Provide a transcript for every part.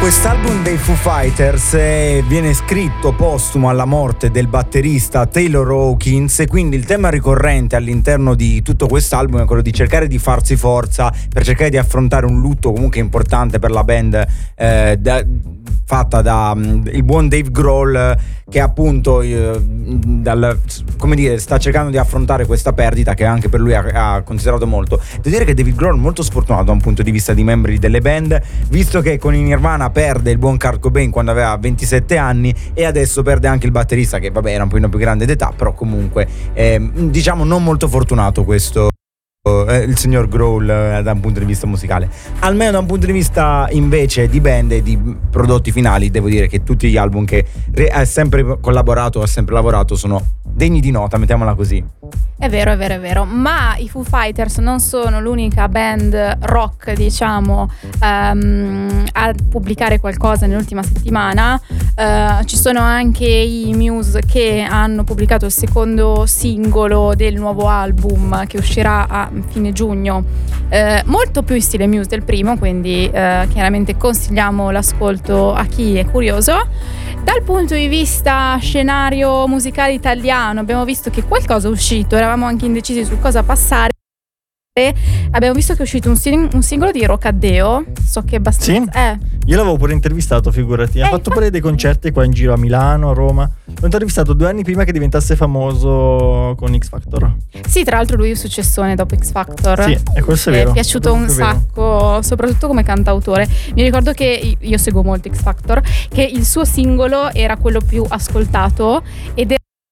Quest'album dei Foo Fighters viene scritto postumo alla morte del batterista Taylor Hawkins, e quindi il tema ricorrente all'interno di tutto quest'album è quello di cercare di farsi forza per cercare di affrontare un lutto comunque importante per la band, fatta da il buon Dave Grohl, che appunto come dire, sta cercando di affrontare questa perdita che anche per lui ha considerato molto. Devo dire che David Grohl è molto sfortunato da un punto di vista di membri delle band, visto che con i Nirvana perde il buon Kurt Cobain quando aveva 27 anni e adesso perde anche il batterista, che vabbè era un po' più grande d'età, però comunque diciamo non molto fortunato questo il signor Grohl da un punto di vista musicale. Almeno da un punto di vista invece di band e di prodotti finali, devo dire che tutti gli album che ha sempre collaborato, ha sempre lavorato, sono degni di nota, mettiamola così. È vero, ma i Foo Fighters non sono l'unica band rock, diciamo, a pubblicare qualcosa nell'ultima settimana. Ci sono anche i Muse che hanno pubblicato il secondo singolo del nuovo album che uscirà a fine giugno, molto più in stile Muse del primo, quindi chiaramente consigliamo l'ascolto a chi è curioso. Dal punto di vista scenario musicale italiano abbiamo visto che qualcosa è uscito, eravamo anche indecisi su cosa passare. Abbiamo visto che è uscito un singolo di Rocaddeo, so che è abbastanza... Sì, io l'avevo pure intervistato, figurati. Ha fatto pure dei concerti qua in giro a Milano, a Roma. L'ho intervistato 2 anni prima che diventasse famoso con X Factor. Sì, tra l'altro lui è successone dopo X Factor. Sì, e questo è vero. Mi è piaciuto un sacco, soprattutto come cantautore. Mi ricordo che io seguo molto X Factor, che il suo singolo era quello più ascoltato ed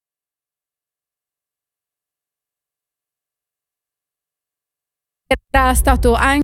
era stato anche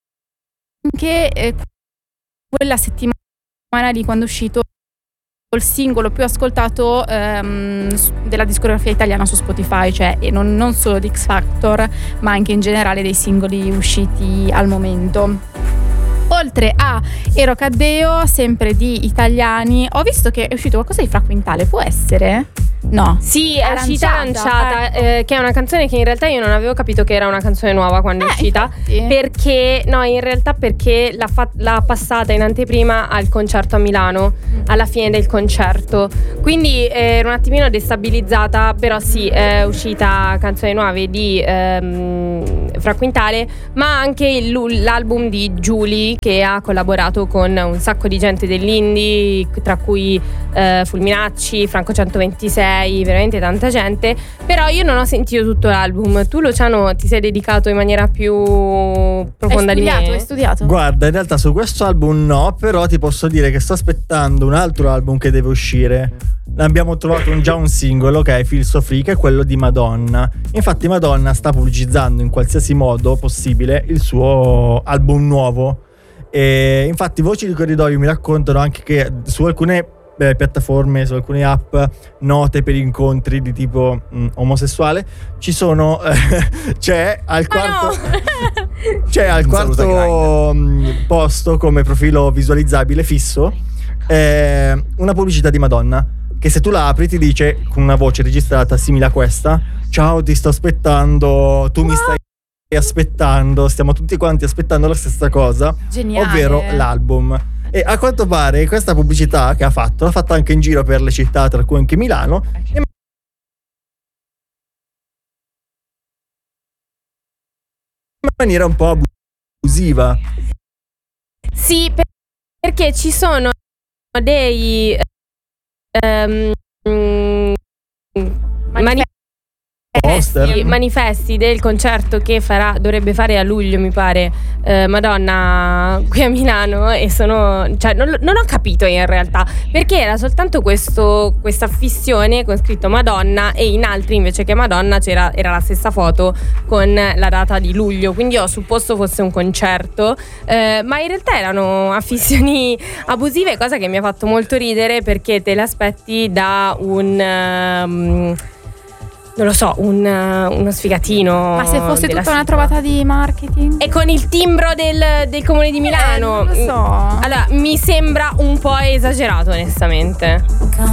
quella settimana lì, quando è uscito, il singolo più ascoltato della discografia italiana su Spotify, cioè non solo di X Factor ma anche in generale dei singoli usciti al momento. Oltre a Rocaddeo, sempre di italiani, ho visto che è uscito qualcosa di Fra Quintale, può essere? No. Sì, è uscita Aranciata, che è una canzone che in realtà io non avevo capito che era una canzone nuova quando è uscita. Infatti. Perché, no, in realtà perché l'ha passata in anteprima al concerto a Milano, alla fine del concerto. Quindi ero un attimino destabilizzata, però sì, è uscita canzoni nuove di Fra Quintale, ma anche l'album di Giulia, che ha collaborato con un sacco di gente dell'indie, tra cui Fulminacci, Franco 126, veramente tanta gente. Però io non ho sentito tutto l'album. Tu, Luciano, ti sei dedicato in maniera più profonda di me? Hai studiato? Guarda, in realtà su questo album no, però ti posso dire che sto aspettando un altro album che deve uscire. Abbiamo trovato già un singolo che è Feel So Free, che è quello di Madonna. Infatti Madonna sta pubblicizzando in qualsiasi modo possibile il suo album nuovo, e infatti voci di corridoio mi raccontano anche che su alcune piattaforme, su alcune app note per incontri di tipo omosessuale ci sono c'è al quarto c'è al quarto posto come profilo visualizzabile fisso una pubblicità di Madonna, che se tu la apri ti dice con una voce registrata simile a questa: ciao, ti sto aspettando, tu mi stai aspettando, stiamo tutti quanti aspettando la stessa cosa. Geniale. Ovvero l'album. E a quanto pare questa pubblicità che ha fatto l'ha fatta anche in giro per le città, tra cui anche Milano, in maniera un po' abusiva. Sì, perché ci sono dei manifesti del concerto che dovrebbe fare a luglio, mi pare, Madonna qui a Milano, e non ho capito in realtà perché era soltanto questa fissione con scritto Madonna, e in altri invece che Madonna era la stessa foto con la data di luglio, quindi ho supposto fosse un concerto, ma in realtà erano affissioni abusive, cosa che mi ha fatto molto ridere, perché te le aspetti da non lo so, uno sfigatino. Ma se fosse tutta una trovata di marketing? E con il timbro del comune di Milano. Non lo so. Allora, mi sembra un po' esagerato, onestamente.